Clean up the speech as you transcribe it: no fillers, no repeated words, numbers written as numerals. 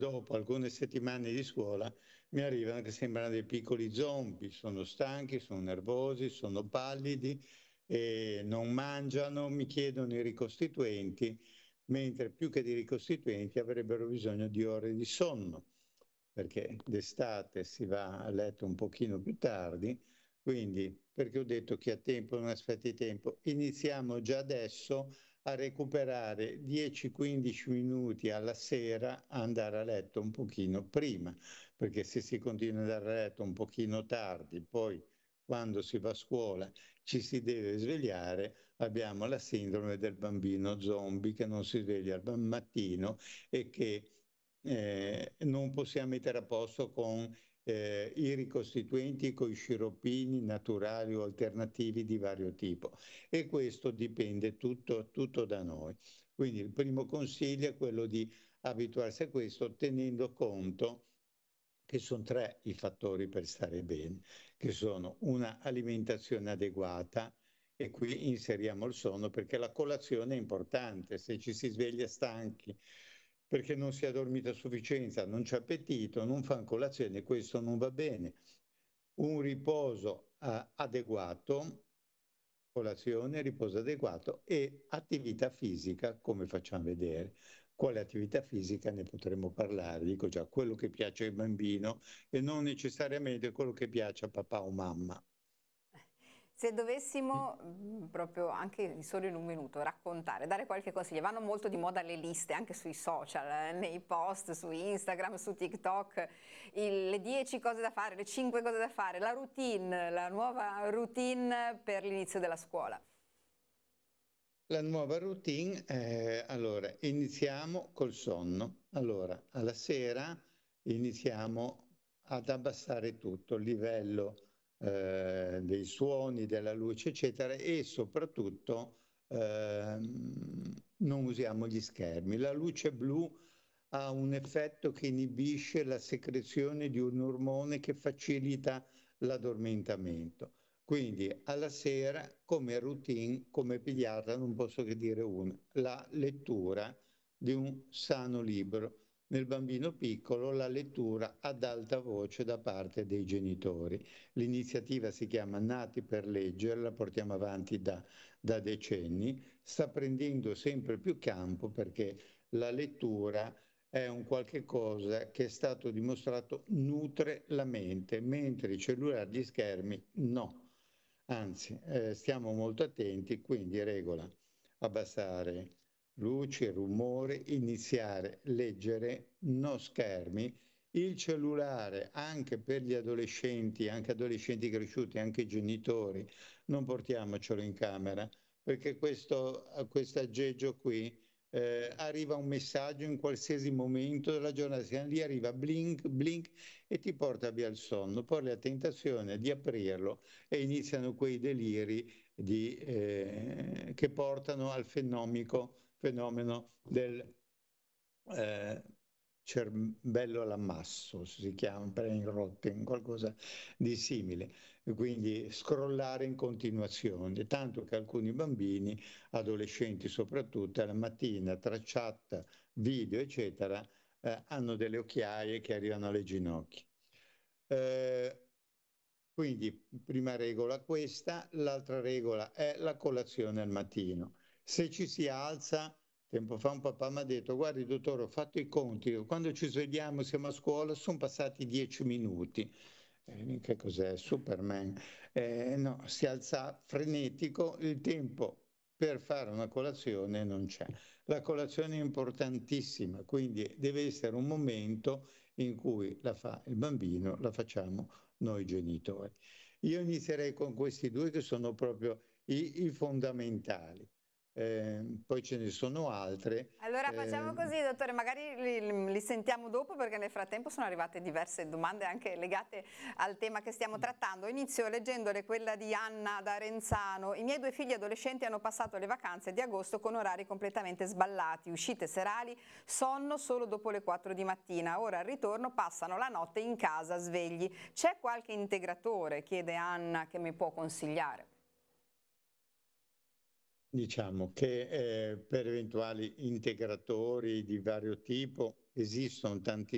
dopo alcune settimane di scuola mi arrivano che sembrano dei piccoli zombie, sono stanchi, sono nervosi, sono pallidi e non mangiano, mi chiedono i ricostituenti, mentre più che di ricostituenti avrebbero bisogno di ore di sonno, perché d'estate si va a letto un pochino più tardi, quindi perché ho detto chi ha tempo non aspetti tempo, iniziamo già adesso a recuperare 10-15 minuti alla sera a andare a letto un pochino prima, perché se si continua ad andare a letto un pochino tardi, poi quando si va a scuola ci si deve svegliare, abbiamo la sindrome del bambino zombie che non si sveglia al mattino e che non possiamo mettere a posto con i ricostituenti, con i sciroppini naturali o alternativi di vario tipo. E questo dipende tutto da noi. Quindi il primo consiglio è quello di abituarsi a questo tenendo conto che sono tre i fattori per stare bene, che sono una alimentazione adeguata, e qui inseriamo il sonno perché la colazione è importante. Se ci si sveglia stanchi perché non si è dormito a sufficienza, non c'è appetito, non fa colazione, questo non va bene. Un riposo adeguato, colazione, riposo adeguato e attività fisica, come facciamo vedere. Quale attività fisica ne potremmo parlare? Dico già, quello che piace al bambino e non necessariamente quello che piace a papà o mamma. Se dovessimo proprio anche solo in un minuto raccontare, dare qualche consiglio, vanno molto di moda le liste anche sui social, nei post, su Instagram, su TikTok, le 10 cose da fare, le 5 cose da fare, la routine, la nuova routine per l'inizio della scuola. La nuova routine, allora, iniziamo col sonno. Allora, alla sera iniziamo ad abbassare tutto, il livello dei suoni, della luce, eccetera, e soprattutto non usiamo gli schermi. La luce blu ha un effetto che inibisce la secrezione di un ormone che facilita l'addormentamento. Quindi alla sera, come routine, come pediatra, non posso che dire una, la lettura di un sano libro. Nel bambino piccolo la lettura ad alta voce da parte dei genitori. L'iniziativa si chiama Nati per leggere, la portiamo avanti da decenni, sta prendendo sempre più campo perché la lettura è un qualche cosa che è stato dimostrato nutre la mente, mentre i cellulari, gli schermi no. Anzi, stiamo molto attenti, quindi regola, abbassare luci, rumore, iniziare a leggere, no schermi, il cellulare anche per gli adolescenti, anche adolescenti cresciuti, anche i genitori, non portiamocelo in camera, perché questo aggeggio qui arriva un messaggio in qualsiasi momento della giornata, lì arriva blink, blink e ti porta via il sonno. Poi la tentazione di aprirlo e iniziano quei deliri che portano al fenomeno del eh, cervello all'ammasso, si chiama brain rotting, qualcosa di simile. E quindi scrollare in continuazione, tanto che alcuni bambini, adolescenti soprattutto, alla mattina tra chat, video, eccetera, hanno delle occhiaie che arrivano alle ginocchia. Eh, quindi, prima regola questa, l'altra regola è la colazione al mattino. Se ci si alza, tempo fa un papà mi ha detto, guardi dottore, ho fatto i conti, quando ci svegliamo, siamo a scuola, sono passati 10 minuti. Che cos'è? Superman? No, si alza frenetico, il tempo per fare una colazione non c'è. La colazione è importantissima, quindi deve essere un momento in cui la fa il bambino, la facciamo noi genitori. Io inizierei con questi due che sono proprio i fondamentali. Poi ce ne sono altre. Allora facciamo così, dottore, magari li sentiamo dopo perché nel frattempo sono arrivate diverse domande anche legate al tema che stiamo trattando. Inizio leggendole quella di Anna da Renzano. I miei due figli adolescenti hanno passato le vacanze di agosto con orari completamente sballati, uscite serali, sonno solo dopo le 4 di mattina. Ora al ritorno passano la notte in casa svegli. C'è qualche integratore, chiede Anna, che mi può consigliare? Diciamo che per eventuali integratori di vario tipo esistono tanti